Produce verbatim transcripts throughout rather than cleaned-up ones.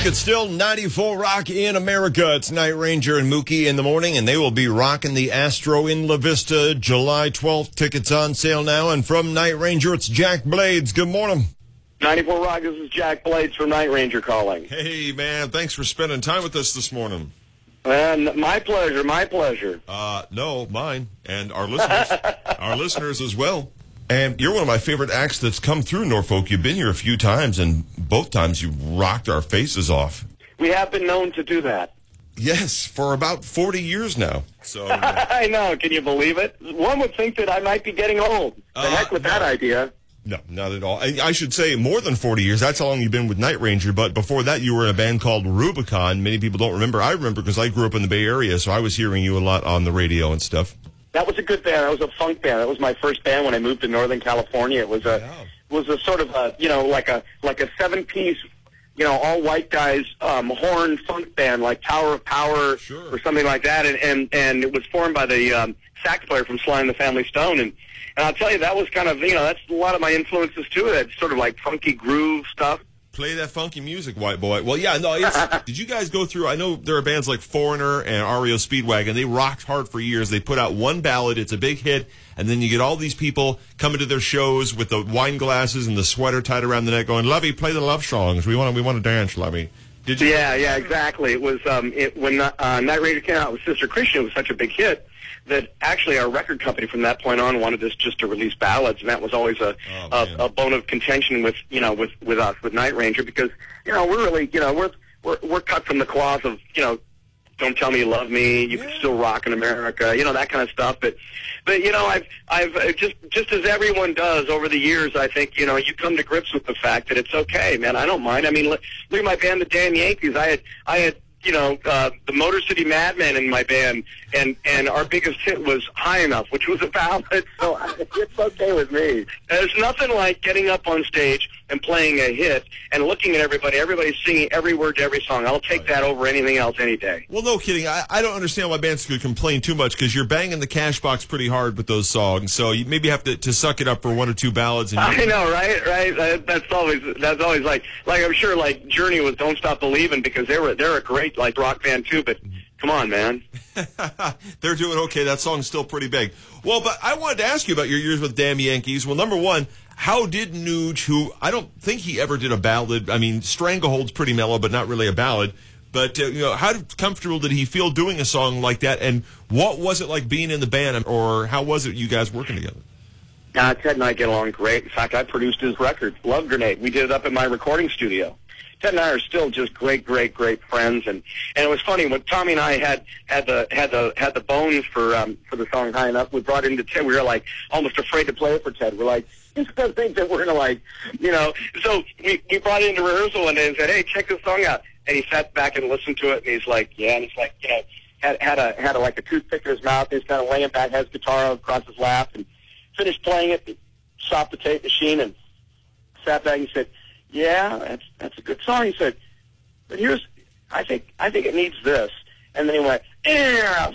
It's still ninety-four Rock in America. It's Night Ranger and Mookie in the morning, and they will be rocking the Astro in La Vista July twelfth. Tickets on sale now. And from Night Ranger, it's Jack Blades. Good morning. ninety-four Rock, this is Jack Blades from Night Ranger calling. Hey, man, thanks for spending time with us this morning. And my pleasure, my pleasure. Uh, no, mine, and our listeners, our listeners as well. And you're one of my favorite acts that's come through Norfolk. You've been here a few times, and both times you rocked our faces off. We have been known to do that. Yes, for about forty years now. So I know. Can you believe it? One would think that I might be getting old. The uh, heck with no. that idea. No, not at all. I, I should say more than forty years. That's how long you've been with Night Ranger. But before that, you were in a band called Rubicon. Many people don't remember. I remember because I grew up in the Bay Area, so I was hearing you a lot on the radio and stuff. That was a good band. That was a funk band. That was my first band when I moved to Northern California. It was a Wow. was a sort of a you know like a like a seven piece, you know, all white guys um, horn funk band like Tower of Power Sure. or something like that. And and, and it was formed by the um, sax player from Sly and the Family Stone. And and I'll tell you, that was kind of you know that's a lot of my influences too. That sort of like funky groove stuff. Play that funky music, white boy. Well, yeah, no, it's, did you guys go through, I know there are bands like Foreigner and R E O Speedwagon. They rocked hard for years. They put out one ballad, it's a big hit, and then you get all these people coming to their shows with the wine glasses and the sweater tied around the neck going, Lovey, play the love songs. We want to we want to dance, Lovey. Did you? Yeah, yeah, exactly. It was um, it, when uh, Night Ranger came out with Sister Christian, it was such a big hit that actually our record company from that point on wanted us just to release ballads, and that was always a, Oh, a, a bone of contention with you know with, with us with Night Ranger because you know we're really you know we're we're we're cut from the cloth of you know Don't Tell Me You Love Me, You Can Still Rock in America, you know that kind of stuff. But but you know I've I've uh, just just as everyone does over the years, I think you know you come to grips with the fact that it's okay, man. I don't mind. I mean, look, look at my band, the Damn Yankees. I had I had. you know, uh, the Motor City Madmen in my band, and, and our biggest hit was High Enough, which was a ballad, so I, it's okay with me. There's nothing like getting up on stage and playing a hit and looking at everybody. Everybody's singing every word to every song. I'll take that over anything else any day. Well, no kidding. I, I don't understand why bands could complain too much because you're banging the cash box pretty hard with those songs, so you maybe have to, to suck it up for one or two ballads. And I know, right? Right? Uh, That's always that's always like like I'm sure like Journey was Don't Stop Believing because they were they're a great like rock band too, but come on, man. They're doing okay. That song's still pretty big. Well, but I wanted to ask you about your years with Damn Yankees. Well, number one, how did Nuge, who I don't think he ever did a ballad, I mean, Stranglehold's pretty mellow, but not really a ballad, but, uh, you know, how comfortable did he feel doing a song like that, and what was it like being in the band, or how was it you guys working together? Uh, Ted and I get along great. In fact, I produced his record, Love Grenade. We did it up in my recording studio. Ted and I are still just great, great, great friends, and and it was funny when Tommy and I had had the had the had the bones for um for the song High Enough. We brought it into Ted. We were like almost afraid to play it for Ted. We're like, he's gonna think that we're gonna like, you know. So we we brought it into rehearsal one day and said, hey, check this song out. And he sat back and listened to it, and he's like, yeah, and he's like, you know, had had a had a like a toothpick in his mouth. He's kind of laying back, has his guitar across his lap, and finished playing it. He stopped the tape machine and sat back and said, yeah, that's that's a good song. He said, but here's, I think I think it needs this. And then he went, yeah,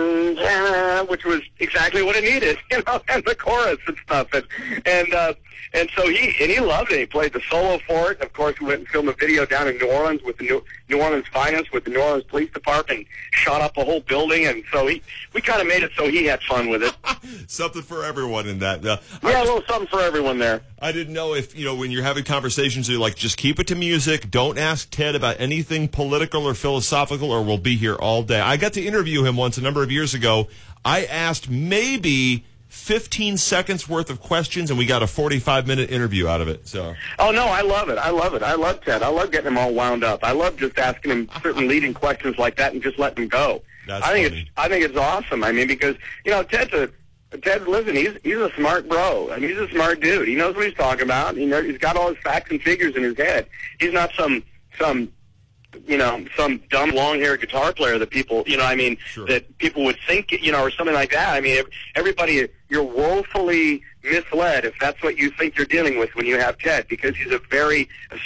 which was exactly what it needed, you know, and the chorus and stuff. And and uh, and so he and he loved it. He played the solo for it. Of course, we went and filmed a video down in New Orleans with the New, New Orleans Finest, with the New Orleans Police Department, shot up a whole building. And so he, we kind of made it so he had fun with it. Something for everyone in that. Uh, yeah, just, a little something for everyone there. I didn't know if, you know, when you're having conversations, you're like, just keep it to music. Don't ask Ted about anything political or philosophical, or we'll be here all day. I got to interview him once a number of years ago. I asked maybe fifteen seconds worth of questions, and we got a forty-five minute interview out of it. So. Oh, no, I love it. I love it. I love Ted. I love getting him all wound up. I love just asking him certain leading questions like that and just letting him go. That's I think funny. it's I think it's awesome. I mean, because, you know, Ted's a Ted, listen, he's he's a smart bro. I mean, he's a smart dude. He knows what he's talking about. He knows, he's got all his facts and figures in his head. He's not some some you know some dumb long-haired guitar player that people you know I mean Sure. that people would think you know or something like that. I mean, everybody, you're woefully misled if that's what you think you're dealing with when you have Ted, because he's a very